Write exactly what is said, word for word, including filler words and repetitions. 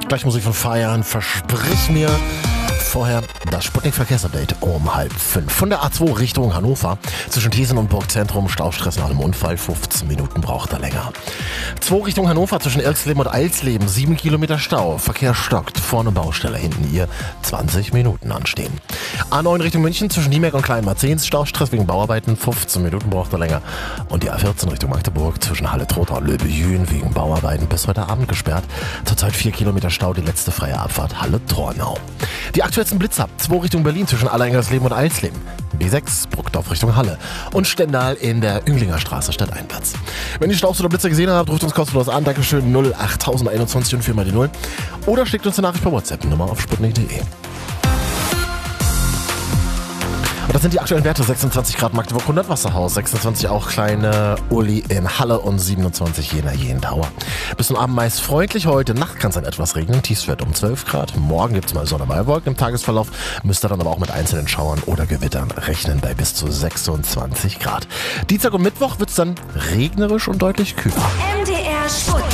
Gleich muss ich von feiern, versprich mir. Vorher das Sputnik-Verkehrsupdate um halb fünf. Von der A zwei Richtung Hannover. Zwischen Thiesen und Burgzentrum Staustress nach einem Unfall. fünfzehn Minuten braucht er länger. zwei Richtung Hannover zwischen Irksleben und Eilsleben. sieben Kilometer Stau. Verkehr stockt. Vorne Baustelle, hinten ihr zwanzig Minuten anstehen. A neun Richtung München zwischen Niemerk und Kleinmarzens. Staustress wegen Bauarbeiten. fünfzehn Minuten braucht er länger. Und die A vierzehn Richtung Magdeburg zwischen Halle-Trotha und Löbejün wegen Bauarbeiten bis heute Abend gesperrt. Zurzeit vier Kilometer Stau. Die letzte freie Abfahrt Halle-Tornau. Die aktuellsten Blitzer. zwei Richtung Berlin zwischen Alleingolsleben und Eilsleben. B sechs Bruckdorf Richtung Halle. Und Stendal in der Ünglinger Straße statt Einplatz. Wenn ihr Staubs oder Blitzer gesehen habt, ruft uns kostenlos an. Dankeschön null acht einundzwanzig und vier mal die null. Oder schickt uns eine Nachricht per WhatsApp. Nummer auf sputnik punkt de. Und das sind die aktuellen Werte. sechsundzwanzig Grad Magdeburg, hundert Wasserhaus, sechsundzwanzig auch Kleine Uli in Halle und siebenundzwanzig Jena Jendauer. Bis zum Abend meist freundlich. Heute Nacht kann es dann etwas regnen. Tiefstwert um zwölf Grad. Morgen gibt es mal Sonne bei Wolken im Tagesverlauf. Müsst ihr dann aber auch mit einzelnen Schauern oder Gewittern rechnen bei bis zu sechsundzwanzig Grad. Dienstag und Mittwoch wird es dann regnerisch und deutlich kühler. M D R Sputnik.